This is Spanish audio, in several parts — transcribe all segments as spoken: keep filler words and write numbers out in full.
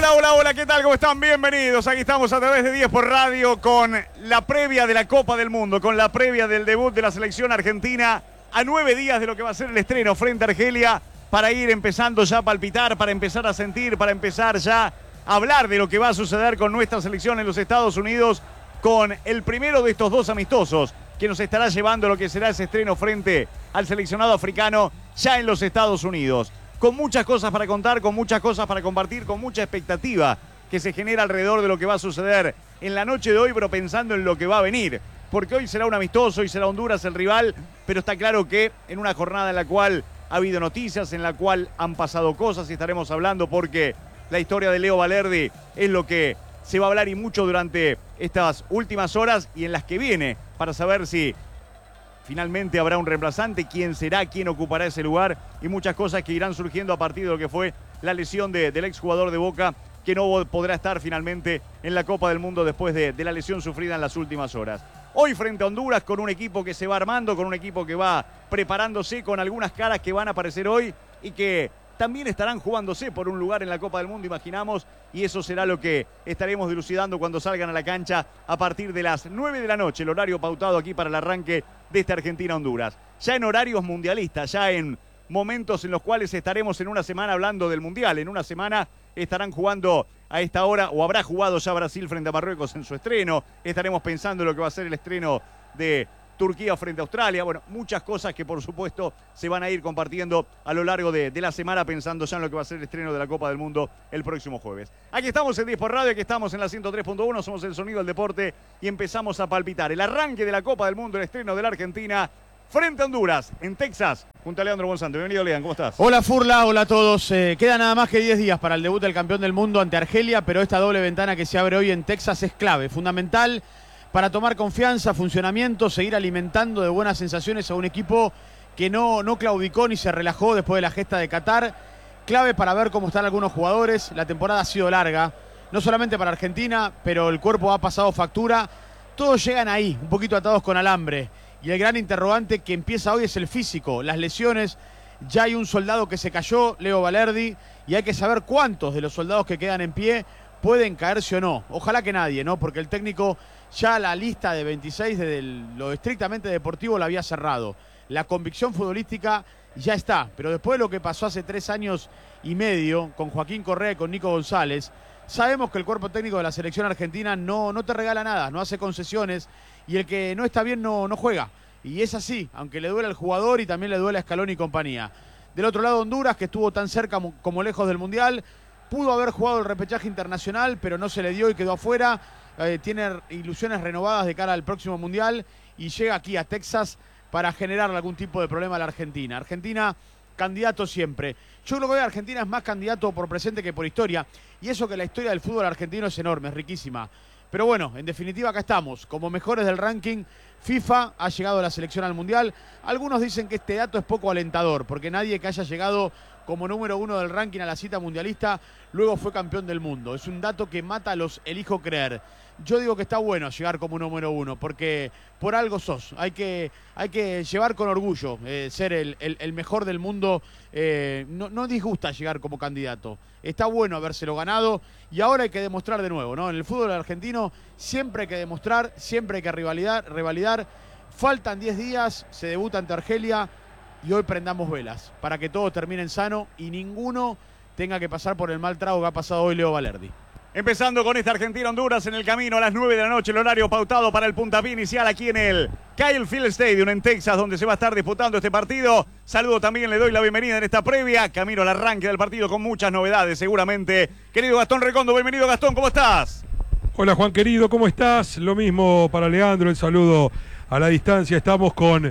Hola, hola, hola, ¿qué tal? ¿Cómo están? Bienvenidos. Aquí estamos a través de diez por Radio con la previa de la Copa del Mundo, con la previa del debut de la selección argentina a nueve días de lo que va a ser el estreno frente a Argelia, para ir empezando ya a palpitar, para empezar a sentir, para empezar ya a hablar de lo que va a suceder con nuestra selección en los Estados Unidos, con el primero de estos dos amistosos que nos estará llevando lo que será ese estreno frente al seleccionado africano ya en los Estados Unidos. Con muchas cosas para contar, con muchas cosas para compartir, con mucha expectativa que se genera alrededor de lo que va a suceder en la noche de hoy, pero pensando en lo que va a venir. Porque hoy será un amistoso, hoy será Honduras el rival, pero está claro que en una jornada en la cual ha habido noticias, en la cual han pasado cosas, y estaremos hablando porque la historia de Leo Valerdi es lo que se va a hablar y mucho durante estas últimas horas y en las que viene, para saber si finalmente habrá un reemplazante, quién será, quién ocupará ese lugar y muchas cosas que irán surgiendo a partir de lo que fue la lesión de, del exjugador de Boca, que no podrá estar finalmente en la Copa del Mundo después de, de la lesión sufrida en las últimas horas. Hoy frente a Honduras, con un equipo que se va armando, con un equipo que va preparándose, con algunas caras que van a aparecer hoy y que también estarán jugándose por un lugar en la Copa del Mundo, imaginamos, y eso será lo que estaremos dilucidando cuando salgan a la cancha a partir de las nueve de la noche, el horario pautado aquí para el arranque de esta Argentina-Honduras. Ya en horarios mundialistas, ya en momentos en los cuales estaremos en una semana hablando del Mundial. En una semana estarán jugando a esta hora, o habrá jugado ya Brasil frente a Marruecos en su estreno. Estaremos pensando en lo que va a ser el estreno de Turquía frente a Australia. Bueno, muchas cosas que por supuesto se van a ir compartiendo a lo largo de, de la semana, pensando ya en lo que va a ser el estreno de la Copa del Mundo el próximo jueves. Aquí estamos en diez por Radio, aquí estamos en la ciento tres punto uno, somos el sonido del deporte y empezamos a palpitar el arranque de la Copa del Mundo, el estreno de la Argentina frente a Honduras, en Texas, junto a Leandro Bonsanto. Bienvenido, Leandro, ¿cómo estás? Hola, Furla, hola a todos. Eh, queda nada más que diez días para el debut del campeón del mundo ante Argelia, pero esta doble ventana que se abre hoy en Texas es clave, fundamental para tomar confianza, funcionamiento, seguir alimentando de buenas sensaciones a un equipo que no, no claudicó ni se relajó después de la gesta de Qatar. Clave para ver cómo están algunos jugadores. La temporada ha sido larga, no solamente para Argentina, pero el cuerpo ha pasado factura. Todos llegan ahí, un poquito atados con alambre. Y el gran interrogante que empieza hoy es el físico, las lesiones. Ya hay un soldado que se cayó, Leo Valerdi, y hay que saber cuántos de los soldados que quedan en pie pueden caerse o no. Ojalá que nadie, ¿no? Porque el técnico ya la lista de veintiséis de lo estrictamente deportivo la había cerrado. La convicción futbolística ya está, pero después de lo que pasó hace tres años y medio con Joaquín Correa y con Nico González, sabemos que el cuerpo técnico de la selección argentina no, no te regala nada, no hace concesiones, y el que no está bien no, no juega. Y es así, aunque le duele al jugador y también le duele a Scaloni y compañía. Del otro lado, Honduras, que estuvo tan cerca como, como lejos del Mundial, pudo haber jugado el repechaje internacional, pero no se le dio y quedó afuera. Eh, tiene ilusiones renovadas de cara al próximo Mundial y llega aquí a Texas para generar algún tipo de problema a la Argentina. Argentina, candidato siempre. Yo creo que hoy Argentina es más candidato por presente que por historia, y eso que la historia del fútbol argentino es enorme, es riquísima. Pero bueno, en definitiva acá estamos, como mejores del ranking. FIFA ha llegado a la selección al Mundial. Algunos dicen que este dato es poco alentador, porque nadie que haya llegado como número uno del ranking a la cita mundialista luego fue campeón del mundo. Es un dato que mata a los elijo creer. Yo digo que está bueno llegar como número uno, porque por algo sos. Hay que, hay que llevar con orgullo eh, ser el, el, el mejor del mundo. Eh, no, no disgusta llegar como candidato. Está bueno habérselo ganado y ahora hay que demostrar de nuevo, ¿no? En el fútbol argentino siempre hay que demostrar, siempre hay que rivalidar, revalidar. Faltan diez días, se debuta ante Argelia y hoy prendamos velas para que todos terminen sano y ninguno tenga que pasar por el mal trago que ha pasado hoy Leo Valerdi. Empezando con esta Argentina-Honduras en el camino a las nueve de la noche, el horario pautado para el puntapié inicial aquí en el Kyle Field Stadium en Texas, donde se va a estar disputando este partido. Saludo también, le doy la bienvenida en esta previa, camino al arranque del partido con muchas novedades seguramente. Querido Gastón Recondo, bienvenido Gastón, ¿cómo estás? Hola Juan querido, ¿cómo estás? Lo mismo para Leandro, el saludo a la distancia. Estamos con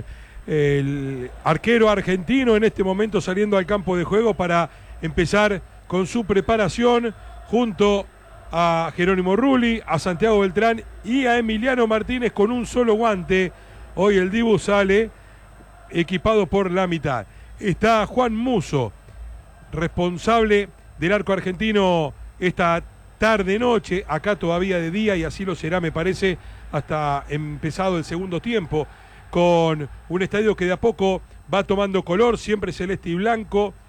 el arquero argentino en este momento saliendo al campo de juego para empezar con su preparación junto a Jerónimo Rulli, a Santiago Beltrán y a Emiliano Martínez con un solo guante. Hoy el Dibu sale equipado por la mitad. Está Juan Musso, responsable del arco argentino esta tarde-noche, acá todavía de día y así lo será, me parece, hasta empezado el segundo tiempo, con un estadio que de a poco va tomando color, siempre celeste y blanco,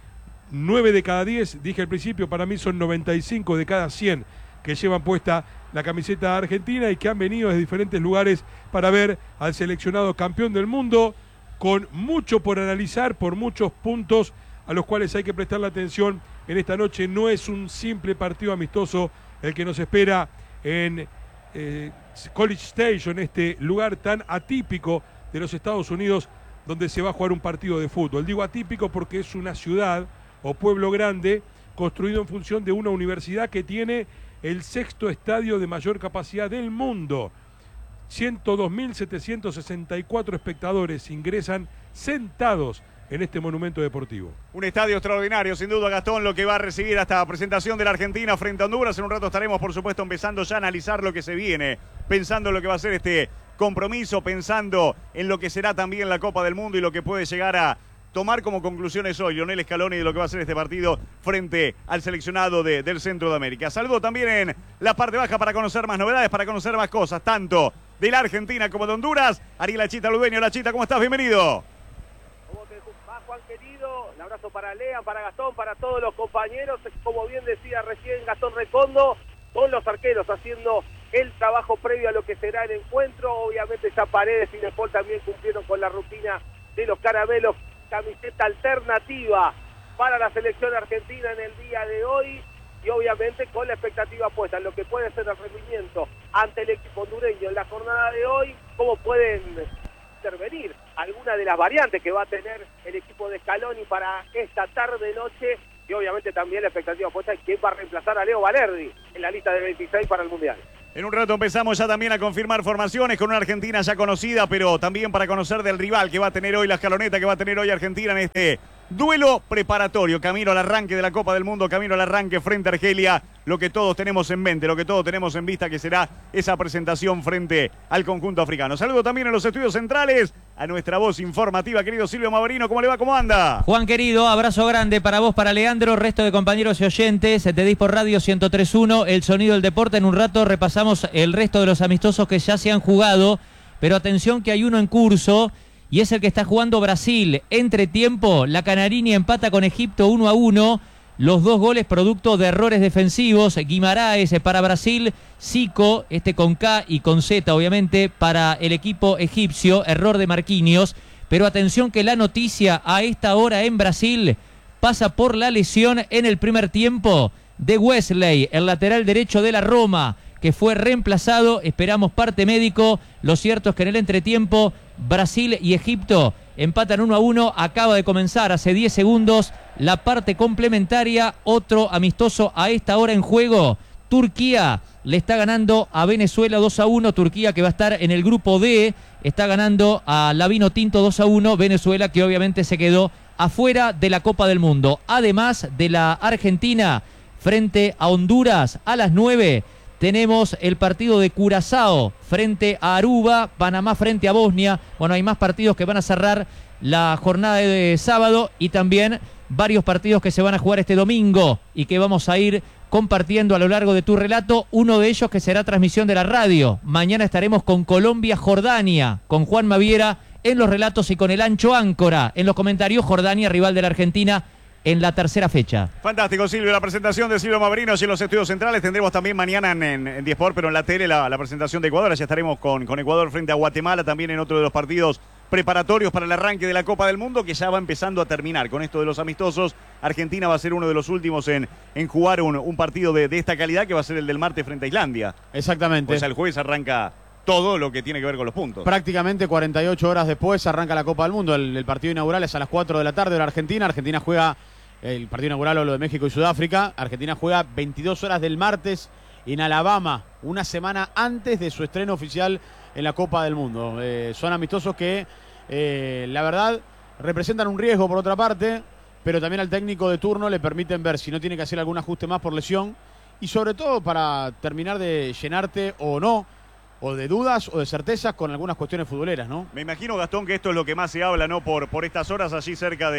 nueve de cada diez, dije al principio, para mí son noventa y cinco de cada cien que llevan puesta la camiseta argentina y que han venido de diferentes lugares para ver al seleccionado campeón del mundo, con mucho por analizar, por muchos puntos a los cuales hay que prestarle atención en esta noche. No es un simple partido amistoso el que nos espera en eh, College Station, este lugar tan atípico de los Estados Unidos donde se va a jugar un partido de fútbol. Digo atípico porque es una ciudad o pueblo grande construido en función de una universidad que tiene el sexto estadio de mayor capacidad del mundo. ciento dos mil setecientos sesenta y cuatro espectadores ingresan sentados en este monumento deportivo. Un estadio extraordinario, sin duda, Gastón, lo que va a recibir esta presentación de la Argentina frente a Honduras. En un rato estaremos, por supuesto, empezando ya a analizar lo que se viene, pensando en lo que va a ser este compromiso, pensando en lo que será también la Copa del Mundo y lo que puede llegar a tomar como conclusiones hoy Lionel Scaloni de lo que va a ser este partido frente al seleccionado de, del Centro de América. Saludo también en la parte baja para conocer más novedades, para conocer más cosas, tanto de la Argentina como de Honduras. Ariel Achita Ludueño. La Chita, ¿cómo estás? Bienvenido. ¿Cómo te va, Juan querido? Un abrazo para Lea, para Gastón, para todos los compañeros. Como bien decía recién Gastón Recondo, con los arqueros haciendo el trabajo previo a lo que será el encuentro. Obviamente ya Paredes y Depol también cumplieron con la rutina de los caramelos. Camiseta alternativa para la selección argentina en el día de hoy y obviamente con la expectativa puesta en lo que puede ser el rendimiento ante el equipo hondureño en la jornada de hoy, cómo pueden intervenir alguna de las variantes que va a tener el equipo de Scaloni para esta tarde-noche y obviamente también la expectativa puesta en quién va a reemplazar a Leo Valerdi en la lista de veintiséis para el Mundial. En un rato empezamos ya también a confirmar formaciones con una Argentina ya conocida, pero también para conocer del rival que va a tener hoy la escaloneta, que va a tener hoy Argentina en este duelo preparatorio, camino al arranque de la Copa del Mundo, camino al arranque frente a Argelia, lo que todos tenemos en mente, lo que todos tenemos en vista, que será esa presentación frente al conjunto africano. Saludo también en los estudios centrales a nuestra voz informativa, querido Silvio Mavarino. ¿Cómo le va? ¿Cómo anda? Juan querido, abrazo grande para vos, para Leandro, resto de compañeros y oyentes de Dispor Radio ciento tres punto uno, el sonido del deporte. En un rato repasamos el resto de los amistosos que ya se han jugado, pero atención que hay uno en curso y es el que está jugando Brasil. Entre tiempo, la Canarinha empata con Egipto uno a uno. Los dos goles producto de errores defensivos. Guimaraes para Brasil, Zico, este con K y con Z obviamente, para el equipo egipcio. Error de Marquinhos. Pero atención que la noticia a esta hora en Brasil pasa por la lesión en el primer tiempo de Wesley, el lateral derecho de la Roma, que fue reemplazado. Esperamos parte médico. Lo cierto es que en el entretiempo Brasil y Egipto empatan uno a uno. Acaba de comenzar hace diez segundos la parte complementaria. Otro amistoso a esta hora en juego. Turquía le está ganando a Venezuela dos a uno. Turquía, que va a estar en el grupo D, está ganando a la Vinotinto dos a uno. Venezuela, que obviamente se quedó afuera de la Copa del Mundo. Además de la Argentina frente a Honduras a las nueve. Tenemos el partido de Curazao frente a Aruba, Panamá frente a Bosnia. Bueno, hay más partidos que van a cerrar la jornada de sábado y también varios partidos que se van a jugar este domingo y que vamos a ir compartiendo a lo largo de tu relato. Uno de ellos que será transmisión de la radio. Mañana estaremos con Colombia-Jordania, con Juan Maviera en los relatos y con el Ancho Áncora en los comentarios. Jordania, rival de la Argentina en la tercera fecha. Fantástico, Silvio, la presentación de Silvio Mavarino y en los estudios centrales. Tendremos también mañana en, en, en Dispor, pero en la tele, la, la presentación de Ecuador. Ya estaremos con, con Ecuador frente a Guatemala, también en otro de los partidos preparatorios para el arranque de la Copa del Mundo, que ya va empezando a terminar con esto de los amistosos. Argentina va a ser uno de los últimos en, en jugar un, un partido de, de esta calidad, que va a ser el del martes frente a Islandia. Exactamente. Pues el jueves arranca todo lo que tiene que ver con los puntos. Prácticamente cuarenta y ocho horas después arranca la Copa del Mundo. El, el partido inaugural es a las cuatro de la tarde de la Argentina. Argentina juega el partido inaugural o lo de México y Sudáfrica. Argentina juega veintidós horas del martes en Alabama, una semana antes de su estreno oficial en la Copa del Mundo. Eh, son amistosos que, eh, la verdad, representan un riesgo por otra parte, pero también al técnico de turno le permiten ver si no tiene que hacer algún ajuste más por lesión y sobre todo para terminar de llenarte o no, o de dudas o de certezas con algunas cuestiones futboleras, ¿no? Me imagino, Gastón, que esto es lo que más se habla, ¿no? Por, por estas horas allí cerca de,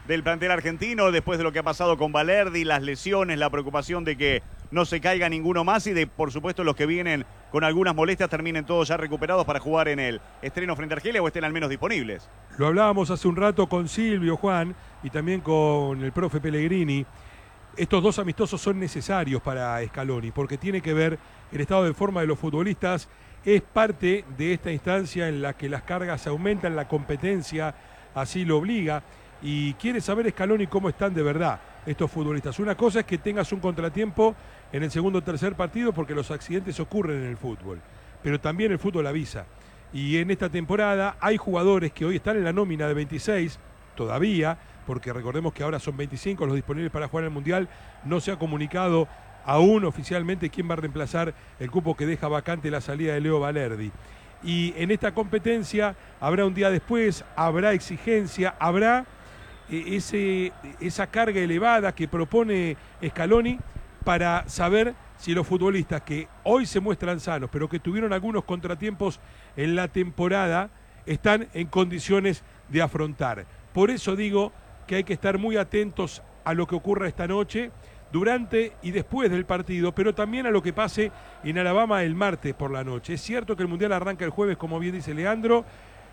del plantel argentino, después de lo que ha pasado con Valerdi, las lesiones, la preocupación de que no se caiga ninguno más y de, por supuesto, los que vienen con algunas molestias terminen todos ya recuperados para jugar en el estreno frente a Argelia o estén al menos disponibles. Lo hablábamos hace un rato con Silvio, Juan, y también con el profe Pellegrini. Estos dos amistosos son necesarios para Scaloni porque tiene que ver el estado de forma de los futbolistas. Es parte de esta instancia en la que las cargas aumentan, la competencia así lo obliga y quiere saber Scaloni cómo están de verdad estos futbolistas. Una cosa es que tengas un contratiempo en el segundo o tercer partido porque los accidentes ocurren en el fútbol, pero también el fútbol avisa. Y en esta temporada hay jugadores que hoy están en la nómina de veintiséis todavía, porque recordemos que ahora son veinticinco los disponibles para jugar en el Mundial. No se ha comunicado aún oficialmente quién va a reemplazar el cupo que deja vacante la salida de Leo Valerdi. Y en esta competencia habrá un día después, habrá exigencia, habrá eh, ese, esa carga elevada que propone Scaloni para saber si los futbolistas que hoy se muestran sanos, pero que tuvieron algunos contratiempos en la temporada, están en condiciones de afrontar. Por eso digo que hay que estar muy atentos a lo que ocurra esta noche, durante y después del partido, pero también a lo que pase en Alabama el martes por la noche. Es cierto que el Mundial arranca el jueves, como bien dice Leandro,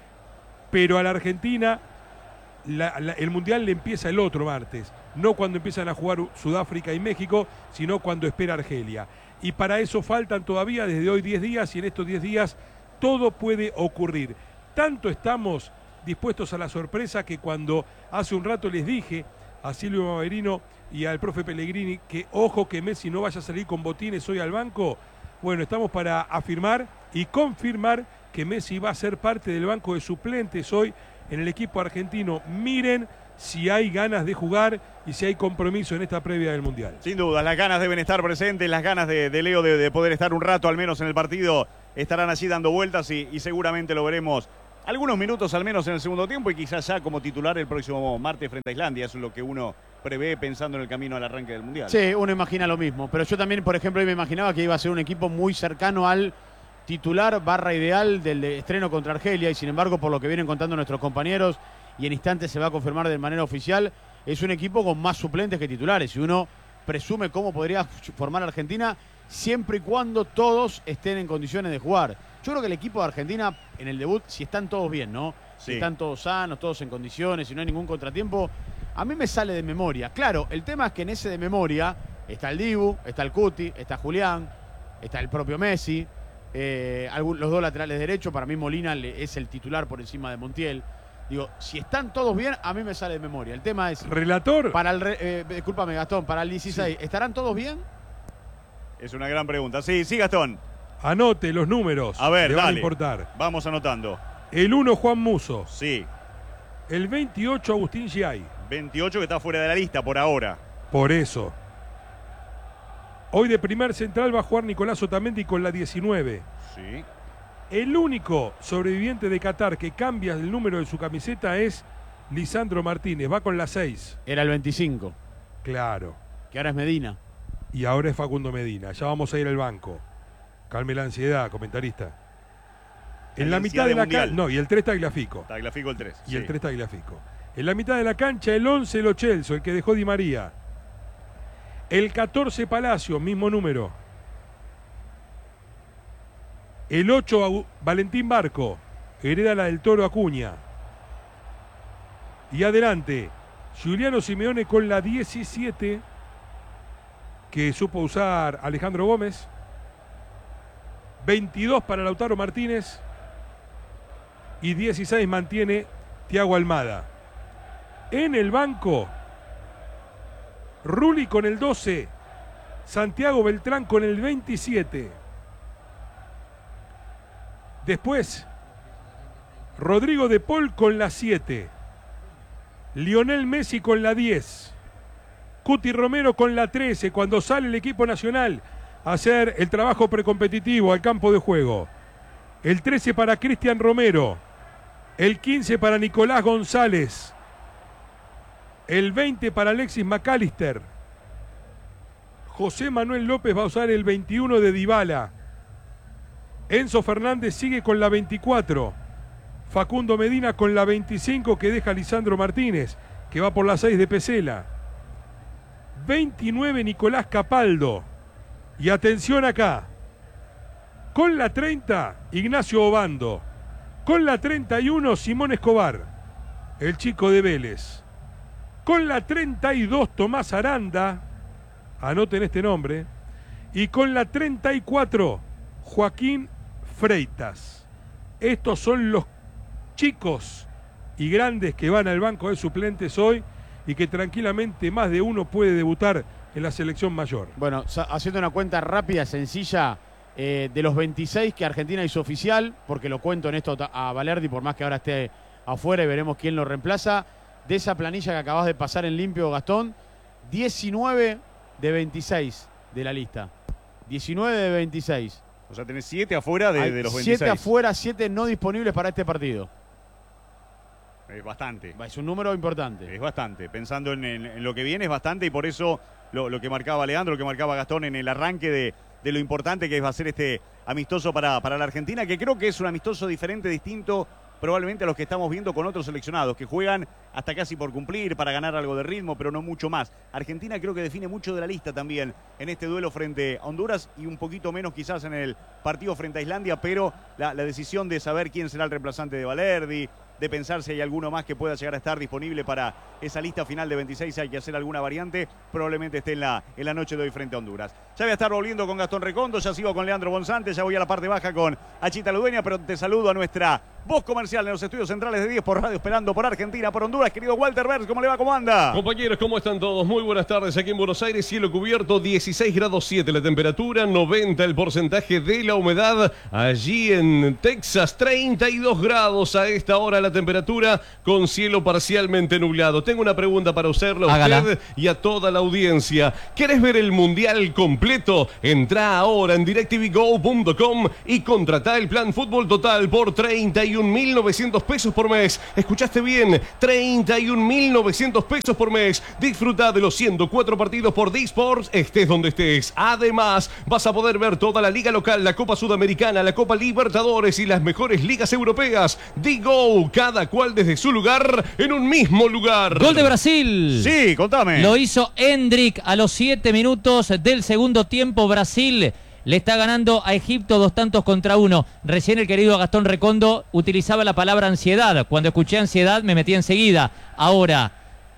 pero a la Argentina la, la, el Mundial le empieza el otro martes, no cuando empiezan a jugar Sudáfrica y México, sino cuando espera Argelia. Y para eso faltan todavía desde hoy diez días, y en estos diez días todo puede ocurrir. Tanto estamos dispuestos a la sorpresa que cuando hace un rato les dije a Silvio Maverino y al profe Pellegrini que ojo que Messi no vaya a salir con botines hoy al banco, bueno, estamos para afirmar y confirmar que Messi va a ser parte del banco de suplentes hoy en el equipo argentino. Miren si hay ganas de jugar y si hay compromiso en esta previa del Mundial. Sin duda, las ganas deben estar presentes, las ganas de, de Leo de, de poder estar un rato al menos en el partido estarán allí dando vueltas y, y seguramente lo veremos algunos minutos al menos en el segundo tiempo y quizás ya como titular el próximo martes frente a Islandia. Eso es lo que uno prevé pensando en el camino al arranque del Mundial. Sí, uno imagina lo mismo, pero yo también, por ejemplo, me imaginaba que iba a ser un equipo muy cercano al titular barra ideal del estreno contra Argelia y sin embargo, por lo que vienen contando nuestros compañeros y en instantes se va a confirmar de manera oficial, es un equipo con más suplentes que titulares y uno presume cómo podría formar Argentina siempre y cuando todos estén en condiciones de jugar. Yo creo que el equipo de Argentina en el debut, si están todos bien, ¿no? Si sí. están todos sanos, todos en condiciones, si no hay ningún contratiempo, a mí me sale de memoria. Claro, el tema es que en ese de memoria está el Dibu, está el Cuti, está Julián, está el propio Messi, eh, algún, los dos laterales derechos, para mí Molina es el titular por encima de Montiel. Digo, si están todos bien, a mí me sale de memoria. El tema es... ¿Relator? Para el, eh, discúlpame, Gastón, para el dieciséis, sí. ¿Estarán todos bien? Es una gran pregunta. Sí, sí, Gastón. Anote los números. A ver, le van dale. a importar. Vamos anotando. El uno, Juan Musso. Sí. El veintiocho, Agustín Giai. veintiocho que está fuera de la lista por ahora. Por eso. Hoy de primer central va a jugar Nicolás Otamendi con la diecinueve. Sí. El único sobreviviente de Qatar que cambia el número de su camiseta es Lisandro Martínez. Va con la seis. Era el veinticinco. Claro. Que ahora es Medina. Y ahora es Facundo Medina. Ya vamos a ir al banco. Calme la ansiedad, comentarista. En la, la mitad de la cancha. No, y el tres Tagliafico. Tagliafico el tres. Y sí. el tres Tagliafico. En la mitad de la cancha, el once Lo Celso, el que dejó Di María. El catorce Palacio, mismo número. El ocho Valentín Barco, hereda la del Toro Acuña. Y adelante, Giuliano Simeone con la diecisiete, que supo usar Alejandro Gómez. veintidós para Lautaro Martínez. Y dieciséis mantiene Thiago Almada. En el banco, Rulli con el doce, Santiago Beltrán con el veintisiete. Después, Rodrigo de Paul con la siete, Lionel Messi con la diez, Cuti Romero con la trece, cuando sale el equipo nacional a hacer el trabajo precompetitivo al campo de juego. El trece para Cristian Romero, el quince para Nicolás González, el veinte para Alexis McAllister. José Manuel López va a usar el veintiuno de Dybala. Enzo Fernández sigue con la veinticuatro. Facundo Medina con la veinticinco que deja Lisandro Martínez. que va por la seis de Pesela. veintinueve Nicolás Capaldo. Y atención acá. Con la treinta, Ignacio Obando. Con la treinta y uno, Simón Escobar, el chico de Vélez. Con la treinta y dos, Tomás Aranda. Anoten este nombre. Y con la treinta y cuatro, Joaquín Freitas. Estos son los chicos y grandes que van al banco de suplentes hoy y que tranquilamente más de uno puede debutar en la selección mayor. Bueno, haciendo una cuenta rápida, sencilla, eh, de los veintiséis que Argentina hizo oficial, porque lo cuento en esto a Valerdi, por más que ahora esté afuera y veremos quién lo reemplaza, de esa planilla que acabas de pasar en limpio, Gastón, diecinueve de veintiséis de la lista. diecinueve de veintiséis. O sea, tenés siete afuera de, de los veintiséis. siete afuera, siete no disponibles para este partido. Es bastante. Es un número importante. Es bastante. Pensando en, en, en lo que viene es bastante y por eso lo, lo que marcaba Leandro, lo que marcaba Gastón en el arranque de, de lo importante que va a ser este amistoso para, para la Argentina, que creo que es un amistoso diferente, distinto probablemente a los que estamos viendo con otros seleccionados, que juegan hasta casi por cumplir, para ganar algo de ritmo, pero no mucho más. Argentina creo que define mucho de la lista también en este duelo frente a Honduras y un poquito menos quizás en el partido frente a Islandia, pero la, la decisión de saber quién será el reemplazante de Valerdi, de pensar si hay alguno más que pueda llegar a estar disponible para esa lista final de veintiséis, si hay que hacer alguna variante, probablemente esté en la, en la noche de hoy frente a Honduras. Ya voy a estar volviendo con Gastón Recondo, ya sigo con Leandro Bonzante, ya voy a la parte baja con Achita Ludueña, pero te saludo a nuestra voz comercial en los estudios centrales de diez por Radio, esperando por Argentina, por Honduras. Querido Walter Berz, ¿cómo le va? ¿Cómo anda? Compañeros, ¿cómo están todos? Muy buenas tardes aquí en Buenos Aires, cielo cubierto, dieciséis grados siete la temperatura, noventa el porcentaje de la humedad. Allí en Texas, treinta y dos grados a esta hora la temperatura, con cielo parcialmente nublado. Tengo una pregunta para usted, a usted y a toda la audiencia. ¿Querés ver el mundial completo? Entrá ahora en directv go punto com y contratá el plan Fútbol Total por treinta y un mil novecientos pesos por mes. ¿Escuchaste bien? treinta y un mil novecientos pesos por mes. Disfruta de los ciento cuatro partidos por D-Sports, estés donde estés. Además, vas a poder ver toda la liga local, la Copa Sudamericana, la Copa Libertadores y las mejores ligas europeas. D-Go, cada cual desde su lugar, en un mismo lugar. Gol de Brasil. Sí, contame. Lo hizo Endrick a los siete minutos del segundo tiempo. Brasil le está ganando a Egipto dos tantos contra uno. Recién el querido Gastón Recondo utilizaba la palabra ansiedad. Cuando escuché ansiedad me metí enseguida. Ahora,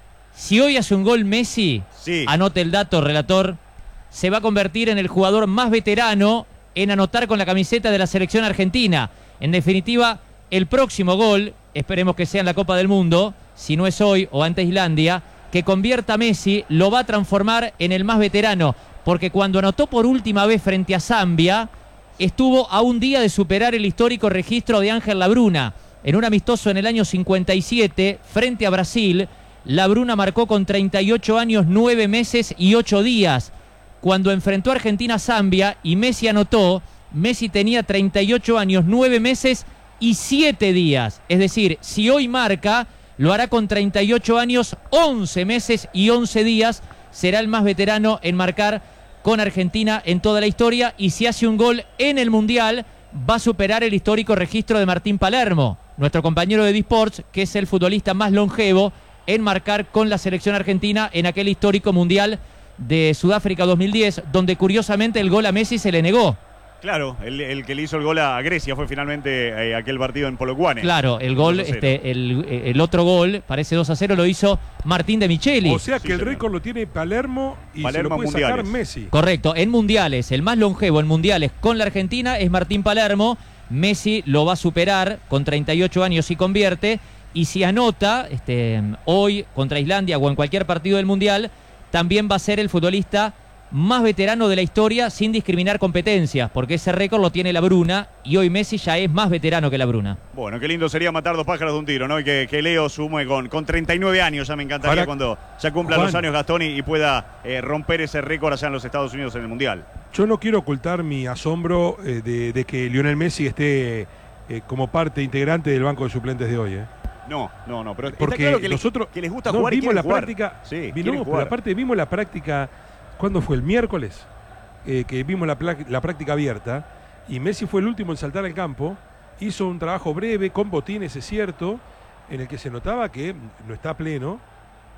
si hoy hace un gol Messi, sí, anote el dato, relator, se va a convertir en el jugador más veterano en anotar con la camiseta de la selección argentina. En definitiva, el próximo gol, esperemos que sea en la Copa del Mundo, si no es hoy o ante Islandia, que convierta a Messi, lo va a transformar en el más veterano. Porque cuando anotó por última vez frente a Zambia, estuvo a un día de superar el histórico registro de Ángel Labruna. En un amistoso en el año cincuenta y siete, frente a Brasil, Labruna marcó con treinta y ocho años, nueve meses y ocho días. Cuando enfrentó a Argentina a Zambia y Messi anotó, Messi tenía treinta y ocho años, nueve meses y siete días. Es decir, si hoy marca, lo hará con treinta y ocho años, once meses y once días. Será el más veterano en marcar con Argentina en toda la historia, y si hace un gol en el Mundial va a superar el histórico registro de Martín Palermo, nuestro compañero de D-Sports, que es el futbolista más longevo en marcar con la selección argentina en aquel histórico Mundial de Sudáfrica dos mil diez, donde curiosamente el gol a Messi se le negó. Claro, el, el que le hizo el gol a Grecia fue finalmente eh, aquel partido en Polokwane. Claro, el gol, este, el, el otro gol, parece dos a cero, lo hizo Martín de Micheli. O sea que sí, el señor. récord lo tiene Palermo y Palermo se lo puede mundiales. sacar Messi. Correcto, en mundiales, el más longevo en mundiales con la Argentina es Martín Palermo. Messi lo va a superar con treinta y ocho años si convierte, y si anota este, hoy contra Islandia o en cualquier partido del mundial, también va a ser el futbolista más veterano de la historia sin discriminar competencias, porque ese récord lo tiene Labruna y hoy Messi ya es más veterano que Labruna. Bueno, qué lindo sería matar dos pájaros de un tiro, ¿no? Y que, que Leo sume con, con treinta y nueve años, ya me encantaría Para... cuando ya cumpla Juan. los años Gastón y, y pueda eh, romper ese récord allá en los Estados Unidos en el Mundial. Yo no quiero ocultar mi asombro eh, de, de que Lionel Messi esté eh, como parte integrante del banco de suplentes de hoy, ¿eh? No, no, no, pero porque está claro que, nosotros le, que les gusta no, jugar y vimos la jugar. práctica, sí, vi, no, pero aparte vimos la práctica, ¿cuándo fue? El miércoles, eh, que vimos la, la práctica abierta, y Messi fue el último en saltar al campo, hizo un trabajo breve, con botines, es cierto, en el que se notaba que no está pleno,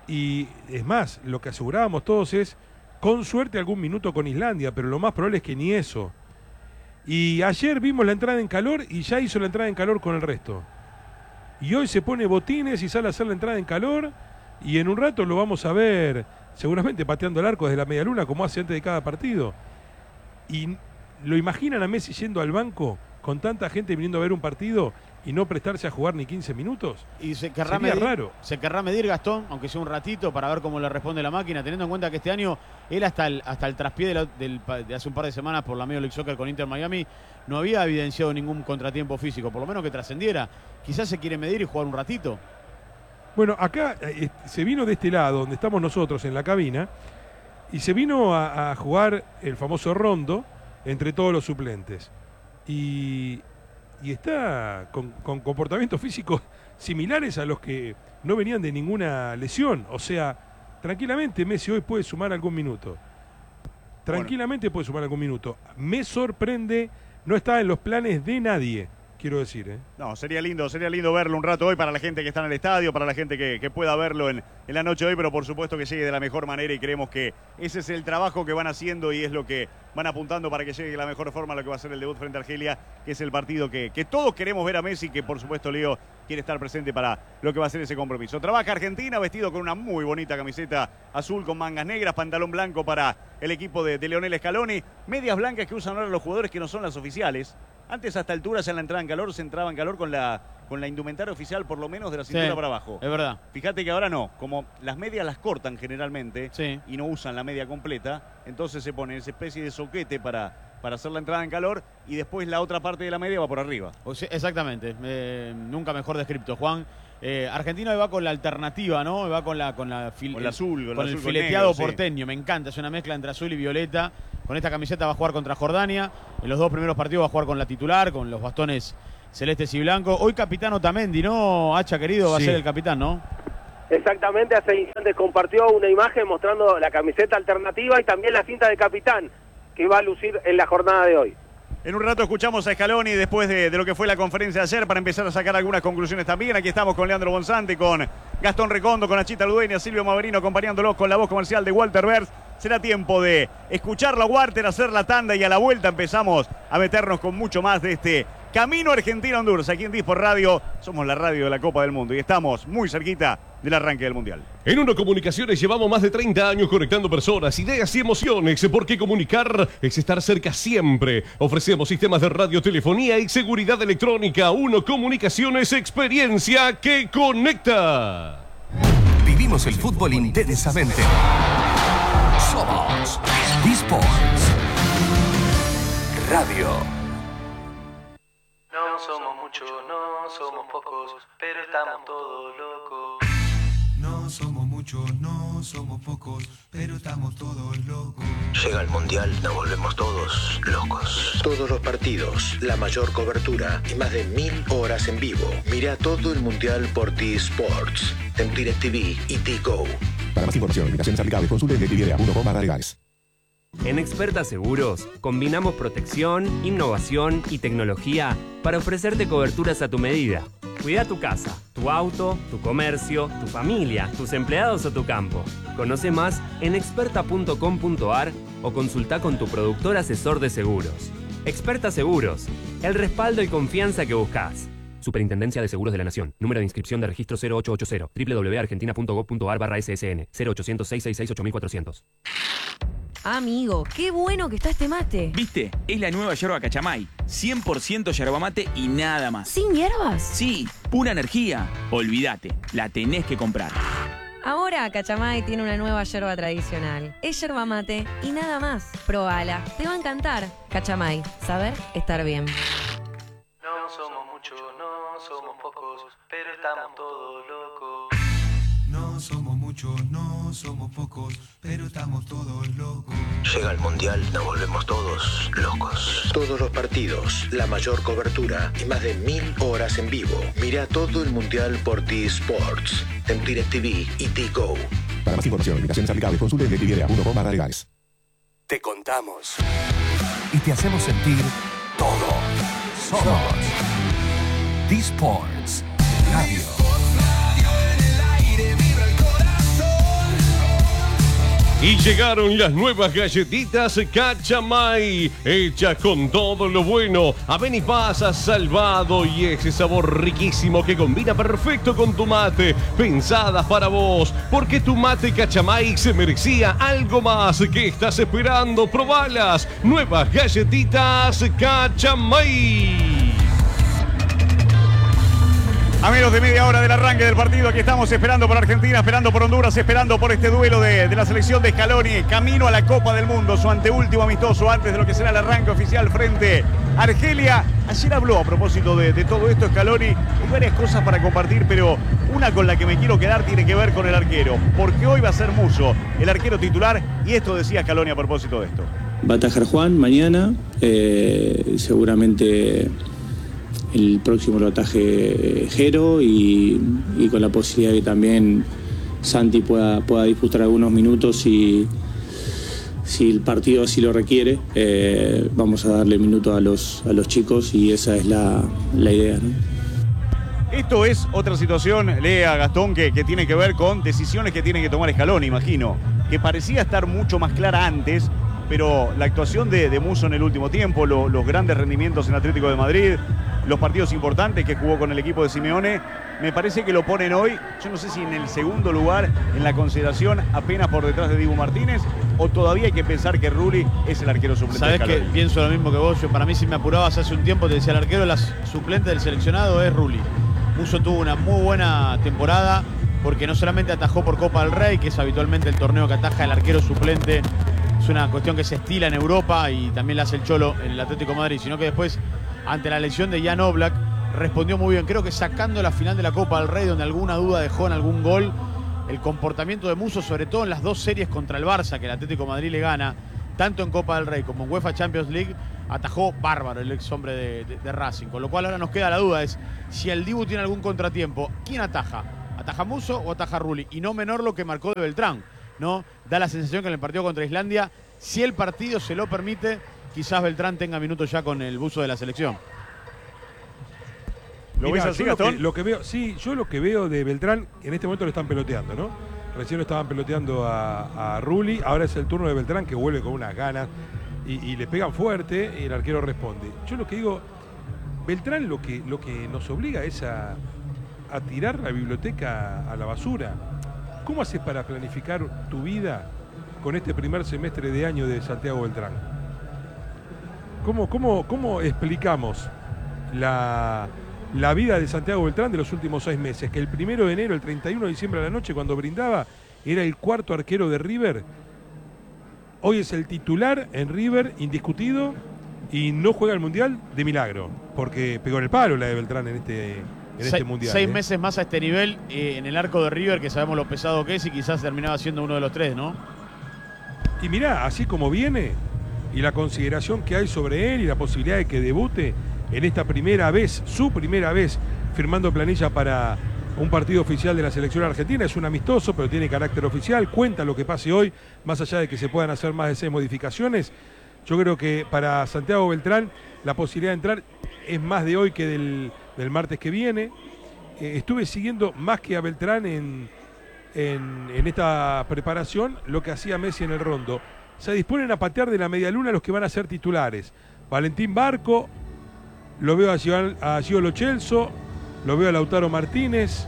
Y es más, lo que asegurábamos todos es, con suerte, algún minuto con Islandia, pero lo más probable es que ni eso. Y ayer vimos la entrada en calor y ya hizo la entrada en calor con el resto. Y hoy se pone botines y sale a hacer la entrada en calor y en un rato lo vamos a ver seguramente pateando el arco desde la media luna como hace antes de cada partido. Y lo imaginan a Messi yendo al banco con tanta gente viniendo a ver un partido y no prestarse a jugar ni quince minutos. Y se querrá, Sería medir, raro. se querrá medir Gastón, aunque sea un ratito, para ver cómo le responde la máquina, teniendo en cuenta que este año él hasta el, hasta el traspié de, la, del, de hace un par de semanas por la Major League Soccer con Inter Miami no había evidenciado ningún contratiempo físico, por lo menos que trascendiera. Quizás se quiere medir y jugar un ratito. Bueno, acá eh, se vino de este lado, donde estamos nosotros en la cabina, y se vino a, a jugar el famoso rondo entre todos los suplentes. Y, y está con, con comportamientos físicos similares a los que no venían de ninguna lesión. O sea, tranquilamente Messi hoy puede sumar algún minuto. Tranquilamente bueno. puede sumar algún minuto. Me sorprende, no está en los planes de nadie. Quiero decir, ¿eh? No, sería lindo, sería lindo verlo un rato hoy para la gente que está en el estadio, para la gente que, que pueda verlo en, en la noche de hoy, pero por supuesto que llegue de la mejor manera y creemos que ese es el trabajo que van haciendo y es lo que van apuntando para que llegue de la mejor forma lo que va a ser el debut frente a Argelia, que es el partido que, que todos queremos ver a Messi, que por supuesto Leo quiere estar presente para lo que va a ser ese compromiso. Trabaja Argentina vestido con una muy bonita camiseta azul con mangas negras, pantalón blanco para el equipo de, de Leonel Scaloni, medias blancas que usan ahora los jugadores que no son las oficiales. Antes a esta altura ya en la entrada en calor se entraba en calor con la, con la indumentaria oficial por lo menos de la cintura sí, para abajo. Es verdad. Fíjate que ahora no, como las medias las cortan generalmente sí. y no usan la media completa, entonces se pone esa especie de soquete para, para hacer la entrada en calor y después la otra parte de la media va por arriba. O sea, exactamente, eh, nunca mejor descripto, Juan. Eh, Argentina va con la alternativa, ¿no? Va con la con la fil con el azul, con, con el, el azul fileteado con negro, porteño, sí. Me encanta, es una mezcla entre azul y violeta. Con esta camiseta va a jugar contra Jordania. En los dos primeros partidos va a jugar con la titular, con los bastones celestes y blancos. Hoy capitán Otamendi, ¿no? Hacha querido, va sí. a ser el capitán, ¿no? Exactamente, hace instantes compartió una imagen mostrando la camiseta alternativa y también la cinta de capitán que va a lucir en la jornada de hoy. En un rato escuchamos a Scaloni después de, de lo que fue la conferencia de ayer para empezar a sacar algunas conclusiones también. Aquí estamos con Leandro Bonzante, con Gastón Recondo, con Achita Ludueña, Silvio Maverino acompañándolos con la voz comercial de Walter Berz. Será tiempo de escucharlo a Walter, hacer la tanda y a la vuelta empezamos a meternos con mucho más de este Camino Argentina-Honduras. Aquí en Dispor Radio, somos la radio de la Copa del Mundo y estamos muy cerquita del arranque del Mundial. En Uno Comunicaciones llevamos más de treinta años conectando personas, ideas y emociones, porque comunicar es estar cerca siempre. Ofrecemos sistemas de radiotelefonía y seguridad electrónica. Uno Comunicaciones, experiencia que conecta. Vivimos el fútbol intensamente. Somos Dispor Radio. No somos muchos, no somos pocos, pero estamos todos locos. No somos muchos, no somos pocos, pero estamos todos locos. Llega el Mundial, nos volvemos todos locos. Todos los partidos, la mayor cobertura y más de mil horas en vivo. Mira todo el Mundial por T-Sports, en DirecTV y T-Go. Para más información, limitaciones aplicables, consulte en directv punto com barra legales. En Experta Seguros, combinamos protección, innovación y tecnología para ofrecerte coberturas a tu medida. Cuida tu casa, tu auto, tu comercio, tu familia, tus empleados o tu campo. Conoce más en experta punto com punto ar o consulta con tu productor asesor de seguros. Experta Seguros, el respaldo y confianza que buscas. Superintendencia de Seguros de la Nación. Número de inscripción de registro cero ocho ocho cero. doble u doble u doble u punto argentina punto gob punto ar barra ese ese ene. cero ochocientos, seiscientos sesenta y seis, ocho mil cuatrocientos. Amigo, qué bueno que está este mate. ¿Viste? Es la nueva yerba Cachamay. cien por ciento yerba mate y nada más. ¿Sin hierbas? Sí, pura energía. Olvídate, la tenés que comprar. Ahora Cachamay tiene una nueva yerba tradicional. Es yerba mate y nada más. Probala, te va a encantar. Cachamay, saber estar bien. No somos muchos, no somos pocos, pero estamos todos locos. No somos muchos, no somos pocos, pero estamos todos locos. Llega el Mundial, nos volvemos todos locos. Todos los partidos, la mayor cobertura y más de mil horas en vivo. Mira todo el Mundial por T-Sports, en DirecTV y T-Go. Para más información, limitaciones aplicables, consulte en directv punto com barra legales. Te contamos y te hacemos sentir todo. Somos T-Sports Radio. en el aire, vibra el corazón. Y llegaron las nuevas galletitas Cachamay, hechas con todo lo bueno. Avenipasa salvado y ese sabor riquísimo que combina perfecto con tu mate. Pensadas para vos, porque tu mate Cachamay se merecía algo más. ¿Qué estás esperando? Probalas. Nuevas galletitas Cachamay. A menos de media hora del arranque del partido, aquí estamos esperando por Argentina, esperando por Honduras, esperando por este duelo de, de la selección de Scaloni, camino a la Copa del Mundo, su anteúltimo amistoso antes de lo que será el arranque oficial frente a Argelia. Ayer habló a propósito de, de todo esto Scaloni, hay varias cosas para compartir, pero una con la que me quiero quedar tiene que ver con el arquero, porque hoy va a ser Musso el arquero titular, y esto decía Scaloni a propósito de esto. Va a atajar Juan mañana, eh, seguramente el próximo lo ataje Jero y, y con la posibilidad de que también Santi pueda, pueda disputar algunos minutos si, si el partido así lo requiere. Eh, vamos a darle minutos a los, a los chicos y esa es la, la idea, ¿no? Esto es otra situación, Lea, Gastón, que, que tiene que ver con decisiones que tiene que tomar Scaloni, imagino, que parecía estar mucho más clara antes, pero la actuación de, de Musso en el último tiempo, lo, los grandes rendimientos en Atlético de Madrid, los partidos importantes que jugó con el equipo de Simeone, me parece que lo ponen hoy, yo no sé si en el segundo lugar en la consideración, apenas por detrás de Dibu Martínez, o todavía hay que pensar que Rulli es el arquero suplente. Sabés que pienso lo mismo que vos. Yo, para mí, si me apurabas hace un tiempo, te decía el arquero la suplente del seleccionado es Rulli. Musso tuvo una muy buena temporada porque no solamente atajó por Copa del Rey, que es habitualmente el torneo que ataja el arquero suplente, es una cuestión que se estila en Europa y también la hace el Cholo en el Atlético de Madrid, sino que después, ante la lesión de Jan Oblak, respondió muy bien. Creo que sacando la final de la Copa del Rey, donde alguna duda dejó en algún gol, el comportamiento de Musso, sobre todo en las dos series contra el Barça, que el Atlético de Madrid le gana, tanto en Copa del Rey como en UEFA Champions League, atajó bárbaro el ex hombre de, de, de Racing. Con lo cual ahora nos queda la duda, es si el Dibu tiene algún contratiempo, ¿quién ataja? ¿Ataja Musso o ataja Rulli? Y no menor lo que marcó de Beltrán, ¿no? Da la sensación que en el partido contra Islandia, si el partido se lo permite, quizás Beltrán tenga minutos ya con el buzo de la selección. ¿Lo Mirá, ves así, Gastón? Lo que, lo que veo, sí, yo lo que veo de Beltrán, en este momento lo están peloteando, ¿no? Recién lo estaban peloteando a, a Rulli, ahora es el turno de Beltrán, que vuelve con unas ganas y, y le pegan fuerte y el arquero responde. Yo lo que digo, Beltrán lo que, lo que nos obliga es a, a tirar la biblioteca a la basura. ¿Cómo haces para planificar tu vida con este primer semestre de año de Santiago Beltrán? ¿Cómo, cómo, cómo explicamos la, la vida de Santiago Beltrán de los últimos seis meses? Que el primero de enero, el treinta y uno de diciembre a la noche, cuando brindaba, era el cuarto arquero de River. Hoy es el titular en River, indiscutido, y no juega el Mundial de milagro, porque pegó en el palo la de Beltrán en este, en Se, este Mundial. Seis ¿eh? meses más a este nivel, eh, en el arco de River, que sabemos lo pesado que es, y quizás terminaba siendo uno de los tres, ¿no? Y mirá, así como viene, y la consideración que hay sobre él, y la posibilidad de que debute en esta primera vez, su primera vez, firmando planilla para un partido oficial de la selección argentina. Es un amistoso, pero tiene carácter oficial, cuenta lo que pase hoy, más allá de que se puedan hacer más de seis modificaciones. Yo creo que para Santiago Beltrán la posibilidad de entrar es más de hoy que del, del martes que viene. Eh, estuve siguiendo más que a Beltrán en, en, en esta preparación lo que hacía Messi en el Rondo. Se disponen a patear de la media luna los que van a ser titulares. Valentín Barco, lo veo a Gio, a Gio Lo Celso, lo veo a Lautaro Martínez.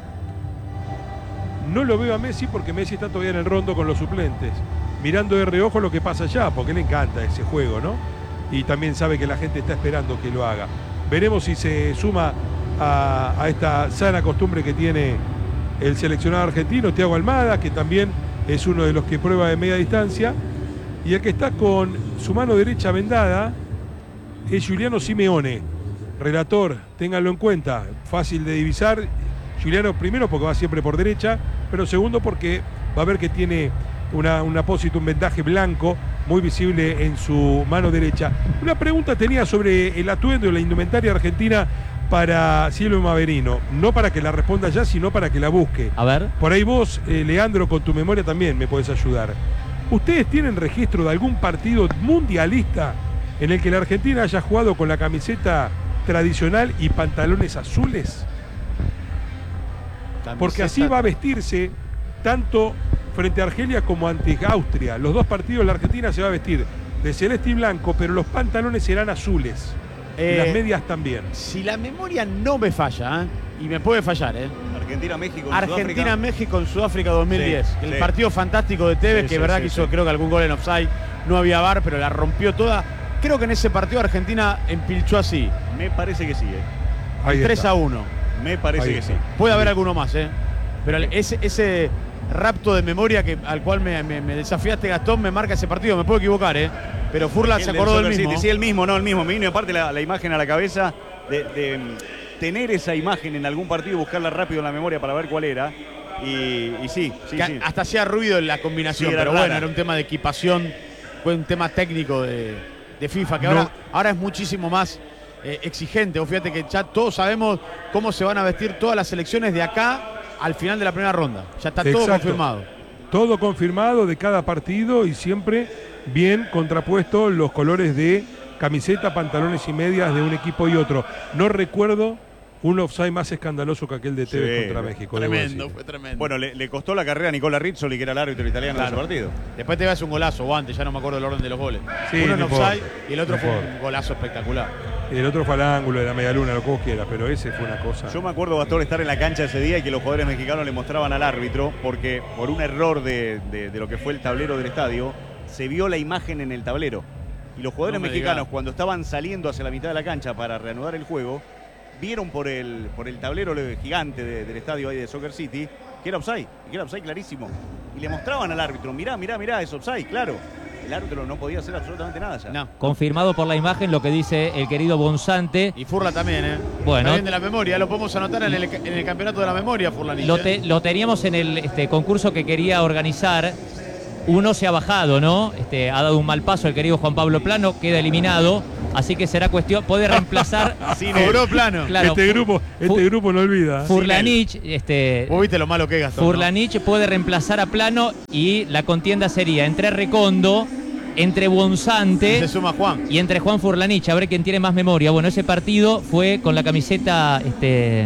No lo veo a Messi porque Messi está todavía en el Rondo con los suplentes, mirando de reojo lo que pasa allá, porque le encanta ese juego, ¿no? Y también sabe que la gente está esperando que lo haga. Veremos si se suma a, a esta sana costumbre que tiene el seleccionado argentino, Thiago Almada, que también es uno de los que prueba de media distancia. Y el que está con su mano derecha vendada es Giuliano Simeone, relator, ténganlo en cuenta, fácil de divisar. Giuliano, primero porque va siempre por derecha, pero segundo porque va a ver que tiene una, un apósito, un vendaje blanco muy visible en su mano derecha. Una pregunta tenía sobre el atuendo y la indumentaria argentina para Silvio Maverino, no para que la responda ya, sino para que la busque. A ver. Por ahí vos, eh, Leandro, con tu memoria también me podés ayudar. ¿Ustedes tienen registro de algún partido mundialista en el que la Argentina haya jugado con la camiseta tradicional y pantalones azules? Camiseta. Porque así va a vestirse tanto frente a Argelia como ante Austria. Los dos partidos la Argentina se va a vestir de celeste y blanco, pero los pantalones serán azules. Eh, y las medias también. Si la memoria no me falla, ¿eh? Y me puede fallar, ¿eh? Argentina-México en Argentina-México en Sudáfrica dos mil diez. Sí, el sí. partido fantástico de Tevez, Sí, que sí, verdad sí, que hizo, sí. creo que algún gol en offside. No había V A R, pero la rompió toda. Creo que en ese partido Argentina empilchó así. Me parece que sí, ¿eh? Ahí tres está. a uno. Me parece Ahí que está. sí. Puede haber alguno más, ¿eh? Pero ese, ese rapto de memoria que, al cual me, me- me desafiaste, Gastón, me marca ese partido. Me puedo equivocar, ¿eh? Pero Furlan El se del acordó del Soccer mismo. City, sí, el mismo, no, el mismo. Me vino aparte la, la imagen a la cabeza de, de, mm, tener esa imagen en algún partido, buscarla rápido en la memoria para ver cuál era. Y, y sí, sí, Que sí. hasta hacía ruido en la combinación, Sí, era pero rara. bueno, era un tema de equipación, fue un tema técnico de, de FIFA, que No. ahora, ahora es muchísimo más eh, exigente. Vos fíjate que ya todos sabemos cómo se van a vestir todas las selecciones de acá al final de la primera ronda. Ya está todo Exacto. confirmado. Todo confirmado de cada partido y siempre bien contrapuestos los colores de camiseta, pantalones y medias de un equipo y otro. No recuerdo un offside más escandaloso que aquel de Tevez Sí, contra México. debo Tremendo, decir. fue tremendo. Bueno, le, le costó la carrera a Nicola Rizzoli, que era el árbitro italiano Claro. de ese partido. Después te vas un golazo o antes, ya no me acuerdo el orden de los goles. Sí, Uno en no offside importa, y el otro no fue importa. un golazo espectacular. Y el otro fue al ángulo de la media luna, lo que vos quieras, pero ese fue una cosa. Yo me acuerdo, Gastón, estar en la cancha ese día y que los jugadores mexicanos le mostraban al árbitro, porque por un error de, de- de lo que fue el tablero del estadio, se vio la imagen en el tablero. Y los jugadores No me mexicanos, digas. cuando estaban saliendo hacia la mitad de la cancha para reanudar el juego, vieron por el, por el tablero gigante de- del estadio ahí de Soccer City que era offside, y que era offside clarísimo. Y le mostraban al árbitro, mirá, mirá, mirá, es offside, claro. El árbitro no podía hacer absolutamente nada ya. No. Confirmado por la imagen lo que dice el querido Bonzante. Y Furla también, ¿eh? Bueno. Está bien de la memoria, lo podemos anotar en el, en el campeonato de la memoria, Furlanich. Lo, ¿eh? te- lo teníamos en el este, concurso que quería organizar. Uno se ha bajado, ¿no? Este, ha dado un mal paso el querido Juan Pablo Plano, queda eliminado. Así que será cuestión, puede reemplazar. Sin Cobró Plano. Claro, este grupo, este grupo no olvida. Furlanich, este, Vos viste lo malo que es, Gastón, ¿no? Furlanich puede reemplazar a Plano y la contienda sería entre Recondo, entre Bonzante Se suma Juan. y entre Juan Furlanich, a ver quién tiene más memoria. Bueno, ese partido fue con la camiseta este,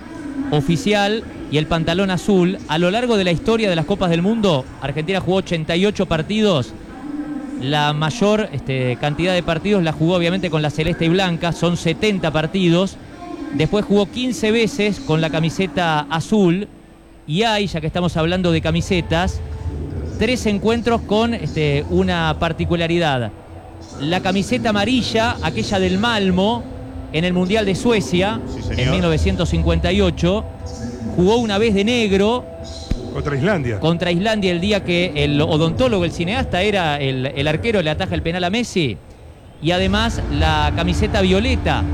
oficial y el pantalón azul. A lo largo de la historia de las Copas del Mundo, Argentina jugó ochenta y ocho partidos. La mayor este, cantidad de partidos la jugó obviamente con la celeste y blanca, son setenta partidos. Después jugó quince veces con la camiseta azul. Y hay, ya que estamos hablando de camisetas, tres encuentros con este, una particularidad. La camiseta amarilla, aquella del Malmo, en el Mundial de Suecia, Sí, señor. en mil novecientos cincuenta y ocho. Jugó una vez de negro Contra Islandia. contra Islandia el día que el odontólogo, el cineasta, era el, el arquero, le ataja el penal a Messi. Y además la camiseta violeta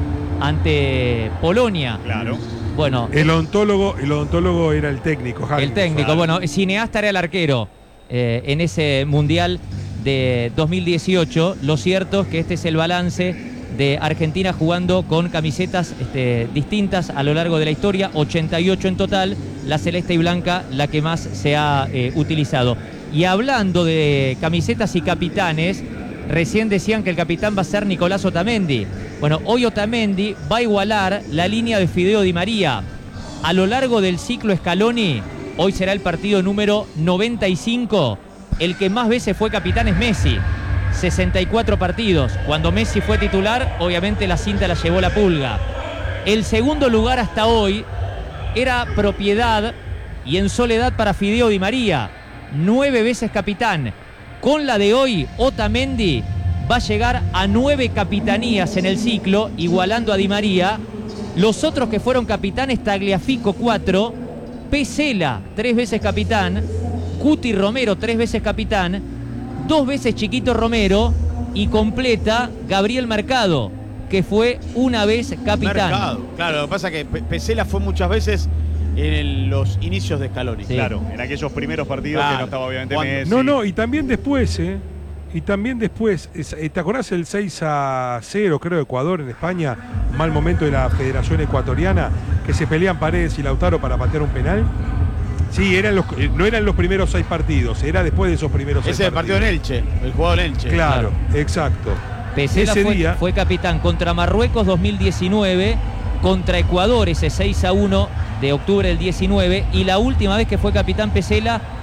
ante Polonia. Claro. Bueno, El odontólogo, el odontólogo era el técnico, Harry. el técnico, bueno, el cineasta era el arquero eh, en ese Mundial de dos mil dieciocho. Lo cierto es que este es el balance de Argentina jugando con camisetas este, distintas a lo largo de la historia, ochenta y ocho en total, la celeste y blanca la que más se ha eh, utilizado. Y hablando de camisetas y capitanes, recién decían que el capitán va a ser Nicolás Otamendi. Bueno, hoy Otamendi va a igualar la línea de Fideo Di María. A lo largo del ciclo Scaloni, hoy será el partido número noventa y cinco. El que más veces fue capitán es Messi, sesenta y cuatro partidos. Cuando Messi fue titular, obviamente la cinta la llevó la Pulga. El segundo lugar hasta hoy era propiedad y en soledad para Fideo Di María, nueve veces capitán. Con la de hoy, Otamendi va a llegar a nueve capitanías en el ciclo, igualando a Di María. Los otros que fueron capitanes, Tagliafico cuatro, Pesela tres veces capitán, Cuti Romero tres veces capitán, dos veces Chiquito Romero y completa Gabriel Mercado, que fue una vez capitán. Mercado. Claro, lo que pasa es que Pe- Pesela fue muchas veces en el- los inicios de Scaloni. Sí. Claro, en aquellos primeros partidos Claro. que no estaba obviamente Cuando- Messi. No, no, y también después, ¿eh? Y también después, es- eh, ¿te acordás el seis a cero, creo, de Ecuador en España? Mal momento de la Federación Ecuatoriana, que se pelean Paredes y Lautaro para patear un penal. Sí, eran los, eh, no eran los primeros seis partidos, era después de esos primeros seis Ese es el partido partidos. en Elche, el jugador en Elche. Claro, exacto. Pesela Ese fue, día- fue capitán contra Marruecos dos mil diecinueve, contra Ecuador ese seis a uno de octubre del diecinueve, y la última vez que fue capitán Pesela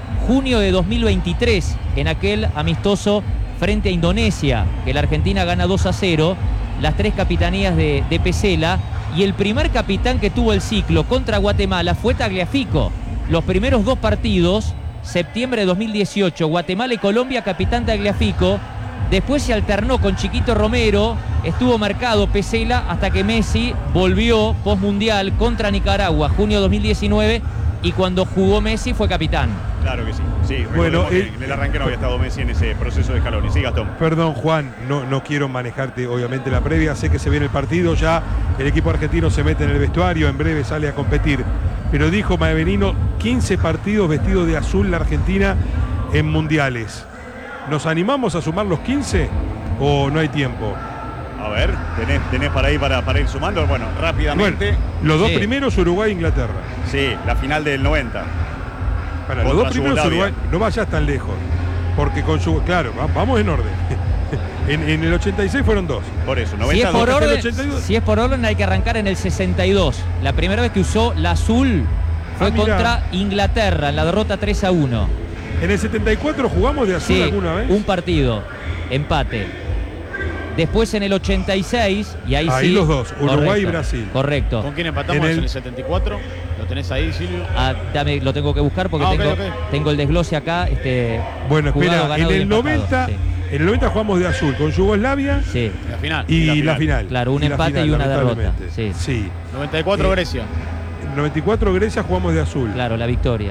junio de dos mil veintitrés, en aquel amistoso frente a Indonesia, que la Argentina gana dos a cero, las tres capitanías de, de Pesela, y el primer capitán que tuvo el ciclo contra Guatemala fue Tagliafico. Los primeros dos partidos, septiembre de dos mil dieciocho, Guatemala y Colombia, capitán Tagliafico. Después se alternó con Chiquito Romero, estuvo marcado Pesela hasta que Messi volvió postmundial contra Nicaragua, junio de dos mil diecinueve, y cuando jugó Messi fue capitán. Claro que sí. Sí, bueno, que eh, en el arranque no había estado Messi en ese proceso de Scaloni. Sí, Gastón. Perdón, Juan, no, no quiero manejarte obviamente la previa, sé que se viene el partido, ya el equipo argentino se mete en el vestuario, en breve sale a competir, pero dijo Maevenino, quince partidos vestidos de azul la Argentina en mundiales. ¿Nos animamos a sumar los quince o no hay tiempo? A ver, tenés, tenés para ahí para, para ir sumando. Bueno, rápidamente. Bueno, los dos sí. primeros, Uruguay e Inglaterra. Sí, la final del noventa. Para los dos primeros, Uruguay, no vayas tan lejos. Porque con su. Claro, vamos en orden. en, en el ochenta y seis fueron dos. Por eso, si, es por orden, ochenta y dos. si es por orden, hay que arrancar en el sesenta y dos. La primera vez que usó la azul fue ah, contra Inglaterra, en la derrota tres a uno. ¿En el setenta y cuatro jugamos de azul sí, alguna vez? Un partido, empate. Después en el ochenta y seis, y ahí, ahí sí. los dos, Uruguay correcto, y Brasil. Correcto. ¿Con quién empatamos en el, en el setenta y cuatro? ¿Lo tenés ahí, Silvio? Ah, dame, lo tengo que buscar porque ah, tengo, okay, okay. tengo el desglose acá. Este, bueno, jugado, espera, en el empatado, noventa, sí. en el noventa jugamos de azul con Yugoslavia. Sí. La final. Y, y la, final. la final. Claro, un y empate final, y una derrota. Sí. sí. noventa y cuatro eh, Grecia. En noventa y cuatro Grecia jugamos de azul. Claro, la victoria.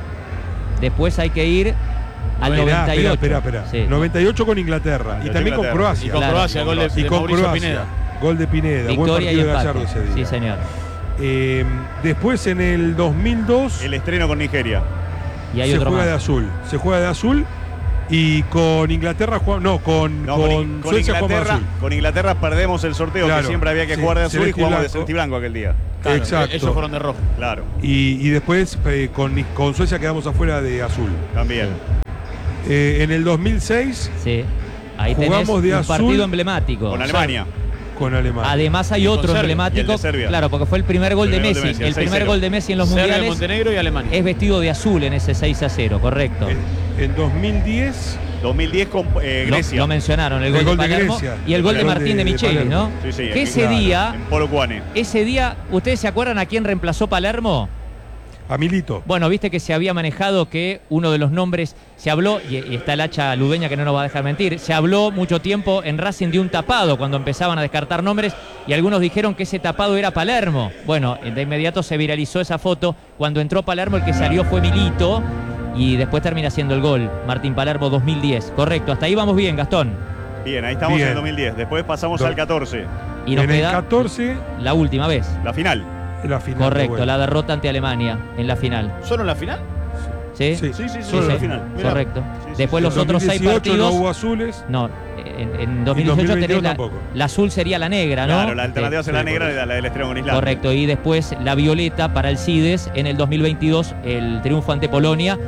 Después hay que ir al Espera, noventa y ocho. Espera, espera, espera. Sí. noventa y ocho con Inglaterra. Y también Inglaterra. con Croacia. Y con Claro. Croacia, gol de, y de con Mauricio Croacia. Pineda. Gol de Pineda. Victoria Buen partido y de empate. Gallardo ese día. Sí, señor. Eh, después en el dos mil dos. El estreno con Nigeria. Y hay se otro juega más. de azul. Se juega de azul. Y con Inglaterra jugamos. No, con, No, con, con, con Suecia jugamos de Inglaterra, azul. con Inglaterra perdemos el sorteo, Claro, que siempre había que sí, jugar de azul y celeste y jugamos de blanco. celeste y blanco aquel día. Claro, Exacto. Ellos fueron de rojo. Claro, Y, y después eh, con, con Suecia quedamos afuera de azul. también. Eh, en el dos mil seis Sí. Ahí jugamos tenés de un azul partido emblemático. Con Alemania. con Alemania. Además hay Y con otro Serbia. Y el emblemático. de Serbia. Claro, porque fue el primer gol El de primer Messi. gol de Messi, el el primer seis cero. gol de Messi en los Serbia, mundiales Montenegro y Alemania. es vestido de azul en ese seis a cero, correcto. En, en dos mil diez dos mil diez con eh, Lo, Grecia. lo mencionaron, el El gol, gol de de Palermo Grecia. y el gol de El gol Martín de, de- de Micheli, Palermo. ¿no? Sí, sí, que aquí, ese claro, día, en Polo Cuane. ese día, ¿ustedes se acuerdan a quién reemplazó Palermo? a Milito. Bueno, viste que se había manejado que uno de los nombres, se habló, y, y está el hacha ludeña que no nos va a dejar mentir, se habló mucho tiempo en Racing de un tapado cuando empezaban a descartar nombres y algunos dijeron que ese tapado era Palermo. Bueno, de inmediato se viralizó esa foto. Cuando entró Palermo el que salió fue Milito y después termina siendo el gol. Martín Palermo dos mil diez. Correcto, hasta ahí vamos bien, Gastón. Bien, ahí estamos Bien. en el dos mil diez. Después pasamos Do- al catorce. Y nos en el queda catorce, la última vez. La final. la final. Correcto, bueno. la derrota ante Alemania en la final. ¿Solo en la final? ¿Sí? Sí, Sí, sí, sí, Solo la la final. Mirá. Correcto. Sí, sí, Después sí. los En otros seis 2018 partidos. no hubo azules. No, en, en dos Y mil dieciocho tenés la, tampoco. la azul sería la negra, ¿no? Claro, la alternativa Sí. es la sí, negra por de la, la del estreno con Islandia. Correcto, y después la violeta para el Cides en el dos mil veintidós, el triunfo ante Polonia,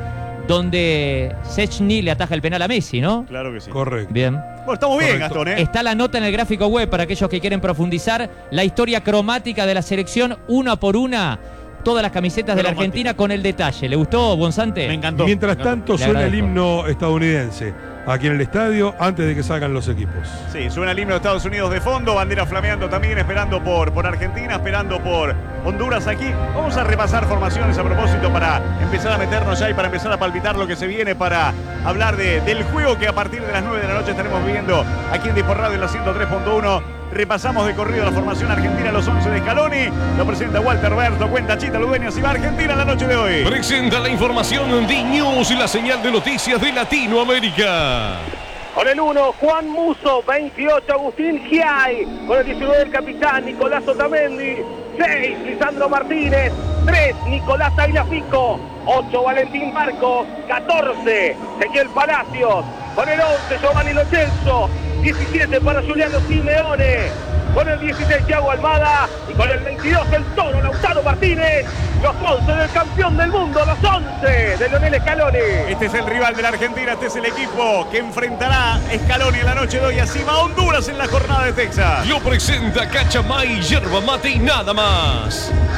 donde Szczęsny le ataja el penal a Messi, ¿no? Claro que sí. Correcto. Bien. Bueno, estamos bien, Correcto. Gastón, ¿eh? Está la nota en el gráfico web para aquellos que quieren profundizar la historia cromática de la selección, una por una, todas las camisetas de la Cromática. Argentina con el detalle. ¿Le gustó, Bonsante? Me encantó. Mientras me encantó. tanto Le suena el agradezco. himno estadounidense aquí en el estadio antes de que salgan los equipos. Sí, suena el himno de Estados Unidos de fondo, bandera flameando también, esperando por, por Argentina, esperando por Honduras aquí. Vamos a repasar formaciones a propósito para empezar a meternos ya y para empezar a palpitar lo que se viene, para hablar de, del juego que a partir de las nueve de la noche estaremos viviendo aquí en Dispor Radio en la ciento tres punto uno. Repasamos de corrido la formación argentina, los once de Scaloni. Lo presenta Walter Berto, cuenta Chita Ludeña, si va Argentina en la noche de hoy. Presenta la información de News y la señal de noticias de Latinoamérica. Con el uno, Juan Musso. veintiocho, Agustín Giai. Con el diecinueve, el capitán Nicolás Otamendi. seis, Lisandro Martínez. tres, Nicolás Tagliafico. ocho, Valentín Barco. catorce, Ezequiel Palacios. Con el once, Giovanni Lo Celso. diecisiete para Juliano Simeone. Con el dieciséis, Thiago Almada. Y con el veintidós, el Toro Lautaro Martínez. Los once del campeón del mundo, los once de Lionel Scaloni. Este es el rival de la Argentina, este es el equipo que enfrentará Scaloni en la noche de hoy. Así va Honduras en la jornada de Texas. Lo presenta Cachamay, yerba mate y nada más.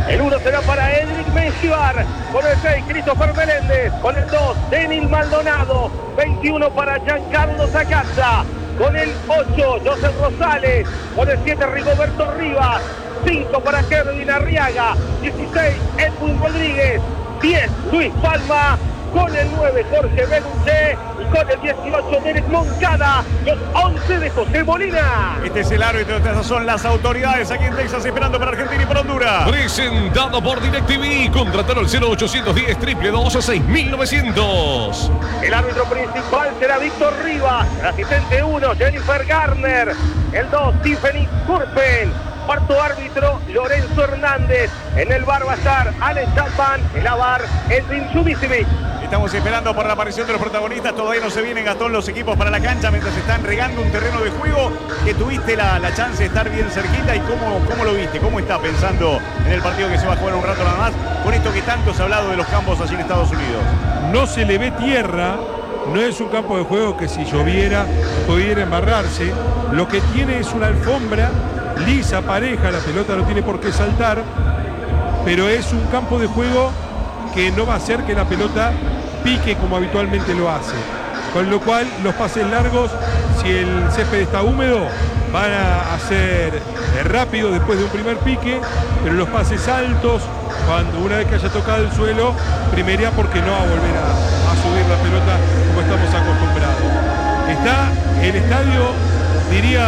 El uno será para Edric Mengibar. Con el seis, Christopher Meléndez. Con el dos, Denil Maldonado. veintiuno para Giancarlo Sacazza. Con el ocho, José Rosales. Con el siete, Rigoberto Rivas. cinco para Kevin Arriaga. dieciséis, Edwin Rodríguez. diez, Luis Palma. Con el nueve, Jorge Benuché. Y con el dieciocho, Derek Moncada. Los once de José Molina. Este es el árbitro, estas son las autoridades aquí en Texas esperando para Argentina y para Honduras. Presentado por DirecTV. Contrataron al cero ochocientos diez, triple dos, seis mil novecientos. El árbitro principal será Víctor Rivas. El asistente uno, Jennifer Garner. El dos, Tiffany Kurpen. Cuarto árbitro, Lorenzo Hernández. En el bar va a estar Alex Chapman. En la bar, Edwin Subisivic. Estamos esperando por la aparición de los protagonistas. Todavía no se vienen, Gastón, los equipos para la cancha mientras están regando un terreno de juego que tuviste la, la chance de estar bien cerquita. ¿Y cómo, cómo lo viste? ¿Cómo está pensando en el partido que se va a jugar un rato nada más? Con esto que tanto se ha hablado de los campos allí en Estados Unidos. No se le ve tierra, no es un campo de juego que si lloviera pudiera embarrarse. Lo que tiene es una alfombra lisa, pareja, la pelota no tiene por qué saltar, pero es un campo de juego que no va a hacer que la pelota pique como habitualmente lo hace. Con lo cual, los pases largos, si el césped está húmedo, van a ser rápido después de un primer pique, pero los pases altos, cuando una vez que haya tocado el suelo, primería porque no va a volver a, a subir la pelota como estamos acostumbrados. Está el estadio, diría,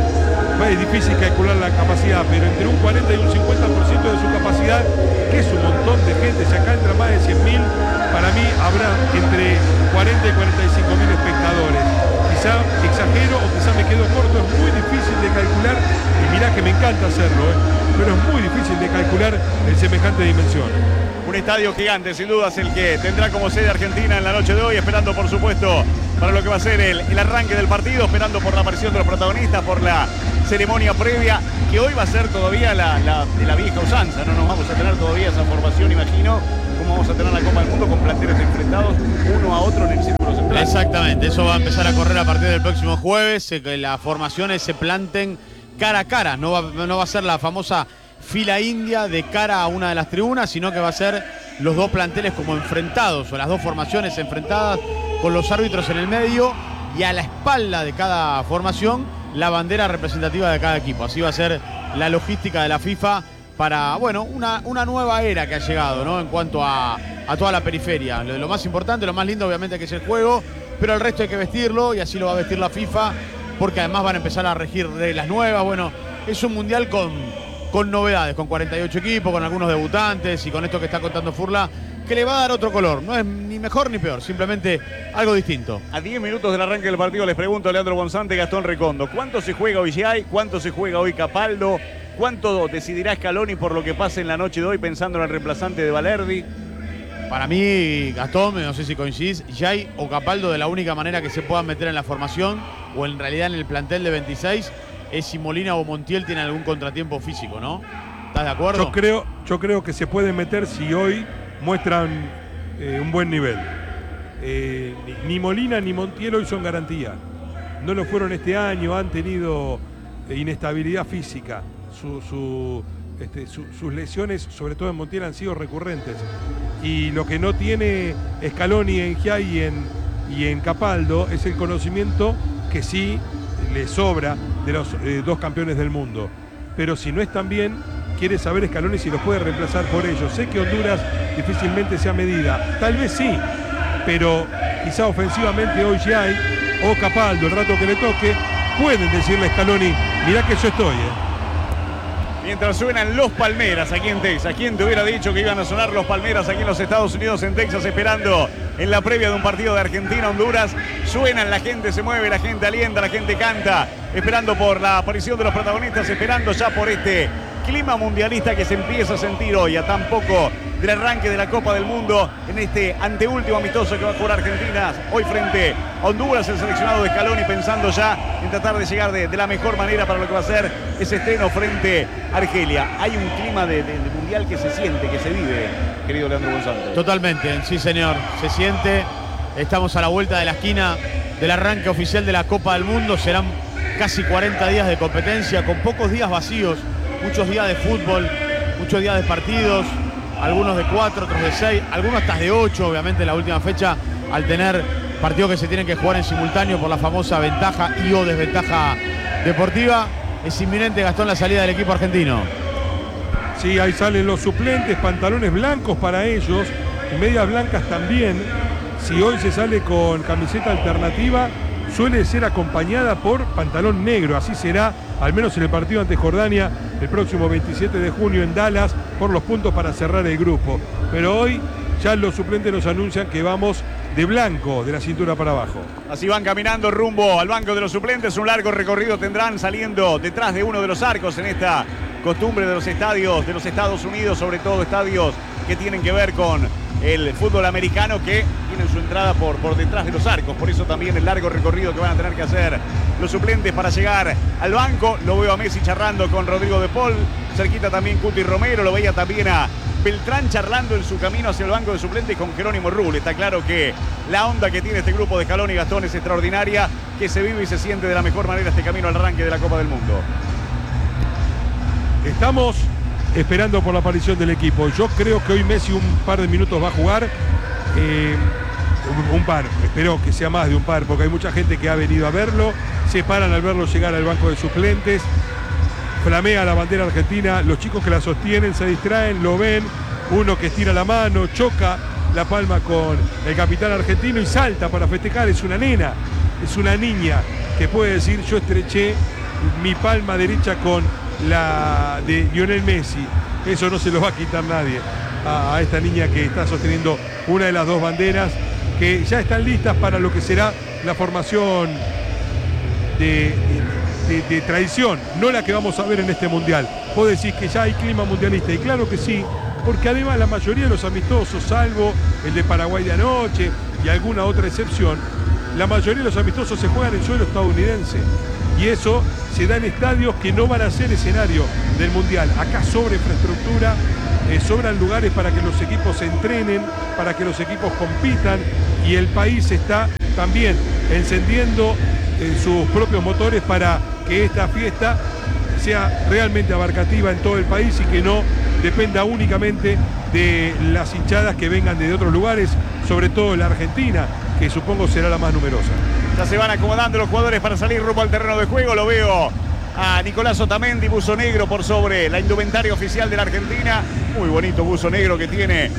es difícil calcular la capacidad, pero entre un cuarenta y un cincuenta por ciento de su capacidad, que es un montón de gente. Si acá entra más de cien mil, para mí habrá entre cuarenta y cuarenta y cinco mil espectadores. Quizá exagero o quizá me quedo corto, es muy difícil de calcular, y mirá que me encanta hacerlo, ¿eh? Pero es muy difícil de calcular en semejante dimensión. Un estadio gigante, sin dudas, el que tendrá como sede Argentina en la noche de hoy, esperando por supuesto para lo que va a ser el, el arranque del partido, esperando por la aparición de los protagonistas, por la ceremonia previa, que hoy va a ser todavía la, la, de la vieja usanza. No nos vamos a tener todavía esa formación, imagino, como vamos a tener la Copa del Mundo con planteles enfrentados uno a otro en el círculo central. Exactamente, eso va a empezar a correr a partir del próximo jueves, eh, que las formaciones se planten cara a cara, no va, no va a ser la famosa fila india de cara a una de las tribunas, sino que va a ser los dos planteles como enfrentados, o las dos formaciones enfrentadas, con los árbitros en el medio y a la espalda de cada formación la bandera representativa de cada equipo. Así va a ser la logística de la FIFA para, bueno, una, una nueva era que ha llegado, ¿no? En cuanto a, a toda la periferia. Lo, lo más importante, lo más lindo obviamente que es el juego, pero el resto hay que vestirlo, y así lo va a vestir la FIFA, porque además van a empezar a regir reglas nuevas. Bueno, es un mundial con, con novedades, con cuarenta y ocho equipos, con algunos debutantes y con esto que está contando Furla, que le va a dar otro color. No es ni mejor ni peor, simplemente algo distinto. A diez minutos del arranque del partido les pregunto a Leandro Bonzante, Gastón Recondo, ¿cuánto se juega hoy Giai? ¿Cuánto se juega hoy Capaldo? ¿Cuánto decidirá Scaloni por lo que pase en la noche de hoy pensando en el reemplazante de Valerdi? Para mí, Gastón, no sé si coincidís, Giai o Capaldo, de la única manera que se puedan meter en la formación, o en realidad en el plantel de veintiséis, es si Molina o Montiel tienen algún contratiempo físico, ¿no? ¿Estás de acuerdo? Yo creo, yo creo que se pueden meter si hoy muestran eh, un buen nivel. Eh, ni, ni Molina ni Montiel hoy son garantía. No lo fueron este año, han tenido eh, inestabilidad física. Su, su, este, su, sus lesiones, sobre todo en Montiel, han sido recurrentes. Y lo que no tiene Scaloni en Giai y en, y en Capaldo es el conocimiento que sí le sobra de los eh, dos campeones del mundo. Pero si no están bien, quiere saber Scaloni si los puede reemplazar por ellos. Sé que Honduras difícilmente sea medida, tal vez sí, pero quizá ofensivamente hoy Giai o Capaldo, el rato que le toque, pueden decirle a Scaloni, mirá que yo estoy, ¿eh? Mientras suenan los Palmeras aquí en Texas. ¿Quién te hubiera dicho que iban a sonar los Palmeras aquí en los Estados Unidos, en Texas, esperando en la previa de un partido de Argentina-Honduras? Suenan, la gente se mueve, la gente alienta, la gente canta, esperando por la aparición de los protagonistas, esperando ya por este clima mundialista que se empieza a sentir hoy, a tan poco del arranque de la Copa del Mundo, en este anteúltimo amistoso que va a jugar Argentina hoy frente a Honduras, el seleccionado de Scaloni, pensando ya en tratar de llegar de, de la mejor manera para lo que va a ser ese estreno frente a Argelia. Hay un clima de, de, de mundial que se siente, que se vive, querido Leandro González. Totalmente, sí señor, se siente. Estamos a la vuelta de la esquina del arranque oficial de la Copa del Mundo. Serán casi cuarenta días de competencia, con pocos días vacíos, muchos días de fútbol, muchos días de partidos, algunos de cuatro, otros de seis, algunos hasta de ocho, obviamente, en la última fecha, al tener partidos que se tienen que jugar en simultáneo por la famosa ventaja y o desventaja deportiva. Es inminente, Gastón, la salida del equipo argentino. Sí, ahí salen los suplentes, pantalones blancos para ellos y medias blancas también. Si hoy se sale con camiseta alternativa, suele ser acompañada por pantalón negro. Así será, al menos en el partido ante Jordania, el próximo veintisiete de junio en Dallas, por los puntos para cerrar el grupo. Pero hoy ya los suplentes nos anuncian que vamos de blanco, de la cintura para abajo. Así van caminando rumbo al banco de los suplentes. Un largo recorrido tendrán saliendo detrás de uno de los arcos en esta costumbre de los estadios de los Estados Unidos, sobre todo estadios que tienen que ver con el fútbol americano, que tienen su entrada por, por detrás de los arcos. Por eso también el largo recorrido que van a tener que hacer los suplentes para llegar al banco. Lo veo a Messi charlando con Rodrigo de Paul, cerquita también Cuti Romero, lo veía también a Beltrán charlando en su camino hacia el banco de suplentes con Jerónimo Rulli. Está claro que la onda que tiene este grupo de Scaloni y Gastón es extraordinaria, que se vive y se siente de la mejor manera este camino al arranque de la Copa del Mundo. Estamos esperando por la aparición del equipo. Yo creo que hoy Messi un par de minutos va a jugar. Eh, un, un par, espero que sea más de un par, porque hay mucha gente que ha venido a verlo. Se paran al verlo llegar al banco de suplentes. Flamea la bandera argentina, los chicos que la sostienen se distraen, lo ven, uno que estira la mano, choca la palma con el capitán argentino y salta para festejar. Es una nena, es una niña que puede decir: yo estreché mi palma derecha con la de Lionel Messi. Eso no se lo va a quitar nadie a, a esta niña que está sosteniendo una de las dos banderas, que ya están listas para lo que será la formación de... De, de tradición, no la que vamos a ver en este mundial. Vos decís que ya hay clima mundialista, y claro que sí, porque además la mayoría de los amistosos, salvo el de Paraguay de anoche y alguna otra excepción, la mayoría de los amistosos se juegan en suelo estadounidense, y eso se da en estadios que no van a ser escenario del mundial. Acá sobra infraestructura, eh, sobran lugares para que los equipos se entrenen, para que los equipos compitan, y el país está también encendiendo eh, sus propios motores para que esta fiesta sea realmente abarcativa en todo el país y que no dependa únicamente de las hinchadas que vengan de otros lugares, sobre todo la Argentina, que supongo será la más numerosa. Ya se van acomodando los jugadores para salir rumbo al terreno de juego. Lo veo a Nicolás Otamendi, buzo negro por sobre la indumentaria oficial de la Argentina. Muy bonito buzo negro que tiene